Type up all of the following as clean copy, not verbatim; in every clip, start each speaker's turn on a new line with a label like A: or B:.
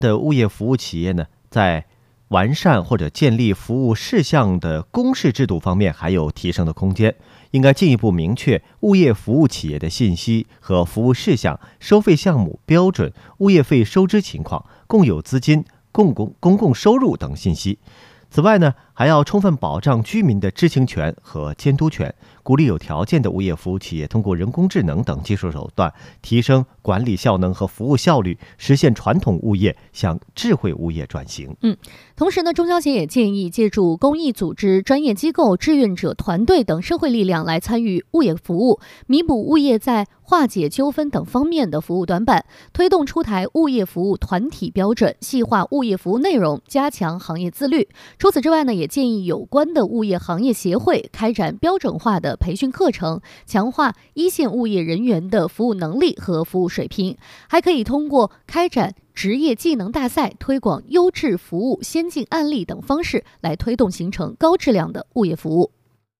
A: 的物业服务企业呢，在完善或者建立服务事项的公示制度方面还有提升的空间，应该进一步明确物业服务企业的信息和服务事项、收费项目标准、物业费收支情况、共有资金、公共收入等信息。此外呢，还要充分保障居民的知情权和监督权，鼓励有条件的物业服务企业通过人工智能等技术手段，提升管理效能和服务效率，实现传统物业向智慧物业转型。
B: 同时呢，中消协也建议借助公益组织、专业机构、志愿者团队等社会力量来参与物业服务，弥补物业在化解纠纷等方面的服务短板，推动出台物业服务团体标准，细化物业服务内容，加强行业自律。除此之外呢，也建议有关的物业行业协会开展标准化的培训课程，强化一线物业人员的服务能力和服务水平。还可以通过开展职业技能大赛、推广优质服务先进案例等方式来推动形成高质量的物业服务。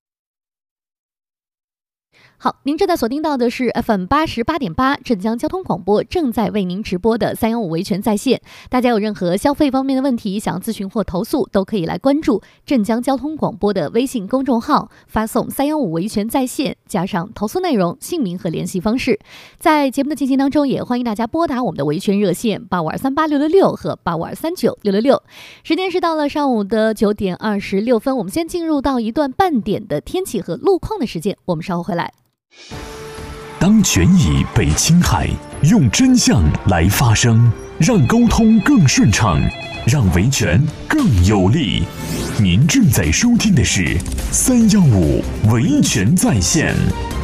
B: 好，您正在锁定到的是 FM 88.8镇江交通广播正在为您直播的315维权在线。大家有任何消费方面的问题想咨询或投诉，都可以来关注镇江交通广播的微信公众号，发送315维权在线加上投诉内容、姓名和联系方式。在节目的进行当中，也欢迎大家拨打我们的维权热线85238666和85239666。时间是到了上午的9点26分，我们先进入到一段半点的天气和路况的时间，我们稍后回来。
C: 当权益被侵害，用真相来发声，让沟通更顺畅，让维权更有力。您正在收听的是315维权在线。